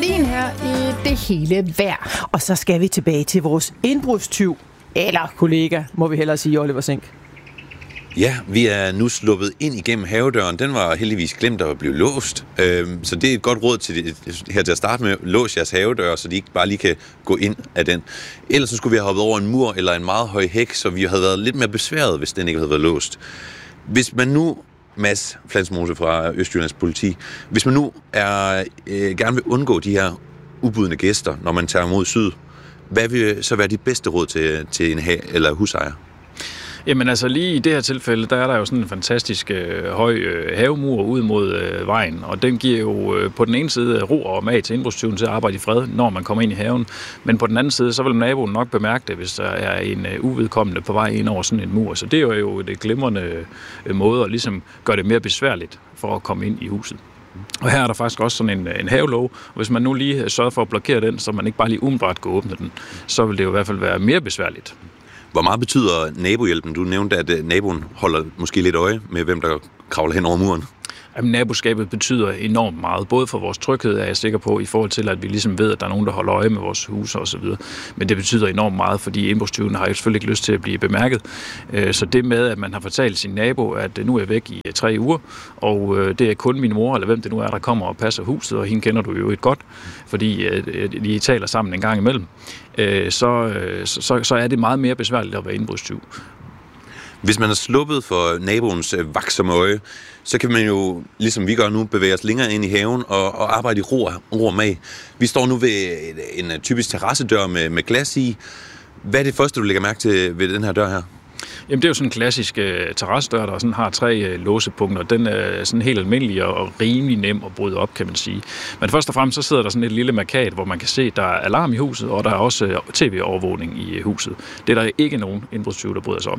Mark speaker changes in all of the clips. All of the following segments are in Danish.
Speaker 1: Berlin her i det hele vejr.
Speaker 2: Og så skal vi tilbage til vores indbrudstyv, eller kollega, må vi hellere sige, Oliver Sink.
Speaker 3: Ja, vi er nu sluppet ind igennem havedøren. Den var heldigvis glemt at blive låst. Så det er et godt råd til her til at starte med. Lås jeres havedør, så de ikke bare lige kan gå ind af den. Ellers så skulle vi have hoppet over en mur eller en meget høj hæk, så vi havde været lidt mere besværet, hvis den ikke havde været låst. Hvis man nu, Mads Flensmose fra Østjyllands Politi, hvis man nu gerne vil undgå de her ubudne gæster, når man tager mod syd, hvad vil så være de bedste råd til en eller husejer?
Speaker 4: Jamen altså lige i det her tilfælde, der er der jo sådan en fantastisk høj havemur ud mod vejen, og den giver jo på den ene side ro og mag til indbrudstyven til at arbejde i fred, når man kommer ind i haven, men på den anden side, så vil naboen nok bemærke det, hvis der er en uvedkommende på vej ind over sådan en mur, så det er jo et glimrende måde at ligesom gøre det mere besværligt for at komme ind i huset. Og her er der faktisk også sådan en havelåge, og hvis man nu lige sørger for at blokere den, så man ikke bare lige umiddelbart kan åbne den, så vil det jo i hvert fald være mere besværligt.
Speaker 3: Hvor meget betyder nabohjælpen? Du nævnte, at naboen holder måske lidt øje med, hvem der kravler hen over muren.
Speaker 4: Jamen, naboskabet betyder enormt meget, både for vores tryghed, er jeg sikker på, i forhold til, at vi ligesom ved, at der er nogen, der holder øje med vores huse og så videre. Men det betyder enormt meget, fordi indbrudstyvene har jo selvfølgelig ikke lyst til at blive bemærket. Så det med, at man har fortalt sin nabo, at nu er jeg væk i 3 uger, og det er kun min mor, eller hvem det nu er, der kommer og passer huset, og hende kender du jo et godt, fordi de taler sammen en gang imellem, så er det meget mere besværligt at være indbrudstyv.
Speaker 3: Hvis man er sluppet for naboens vaksomme øje, så kan man jo, ligesom vi gør nu, bevæge os længere ind i haven og arbejde i ro og mag. Vi står nu ved en typisk terrassedør med glas i. Hvad er det første, du lægger mærke til ved den her dør her?
Speaker 4: Jamen, det er jo sådan en klassisk terrassedør, der sådan har 3 låsepunkter. Den er sådan helt almindelig og rimelig nem at bryde op, kan man sige. Men først og fremmest så sidder der sådan et lille markat, hvor man kan se, at der er alarm i huset, og der er også tv-overvågning i huset. Det er der ikke nogen indbrudstyv, der bryder sig om.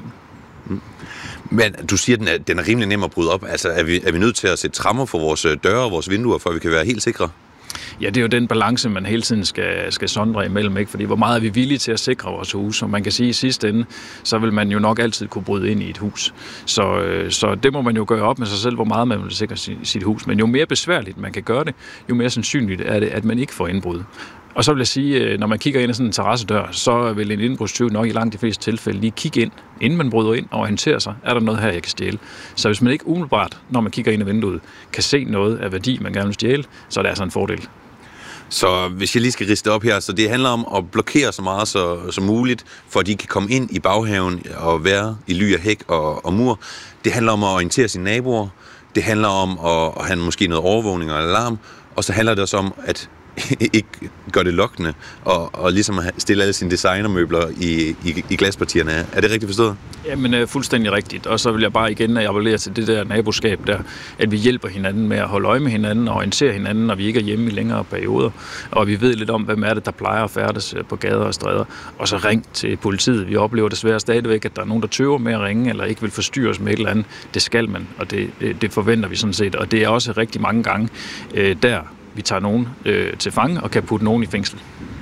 Speaker 3: Men du siger, at den er rimelig nem at bryde op. Altså, er vi nødt til at sætte tremmer for vores døre og vores vinduer, for at vi kan være helt sikre?
Speaker 4: Ja, det er jo den balance, man hele tiden skal sondre imellem, ikke? Fordi hvor meget er vi villige til at sikre vores hus? Og man kan sige, at i sidste ende, så vil man jo nok altid kunne bryde ind i et hus. Så det må man jo gøre op med sig selv, hvor meget man vil sikre sit hus. Men jo mere besværligt man kan gøre det, jo mere sandsynligt er det, at man ikke får indbrud. Og så vil jeg sige, når man kigger ind i sådan en terrassedør, så vil en indbrudstyv nok i langt de fleste tilfælde lige kigge ind, inden man bryder ind og orienterer sig, er der noget her, jeg kan stjæle. Så hvis man ikke umiddelbart, når man kigger ind i vinduet, kan se noget af værdi, man gerne vil stjæle, så er det altså en fordel.
Speaker 3: Så hvis jeg lige skal riste op her, så det handler om at blokere så meget som muligt, for at de kan komme ind i baghaven og være i ly af hæk og mur. Det handler om at orientere sine naboer. Det handler om at have måske noget overvågning og alarm. Og så handler det også om at ikke gøre det lokkende og ligesom stille alle sine designermøbler i glaspartierne. Er det rigtigt forstået?
Speaker 4: Jamen, fuldstændig rigtigt. Og så vil jeg bare igen appellere til det der naboskab der, at vi hjælper hinanden med at holde øje med hinanden og orientere hinanden, når vi ikke er hjemme i længere perioder. Og vi ved lidt om, hvem er det, der plejer at færdes på gader og stræder. Og så ring til politiet. Vi oplever desværre stadigvæk, at der er nogen, der tøver med at ringe eller ikke vil forstyrre os med et eller andet. Det skal man, og det forventer vi sådan set. Og det er også rigtig mange gange der, vi tager nogen til fange og kan putte nogen i fængsel.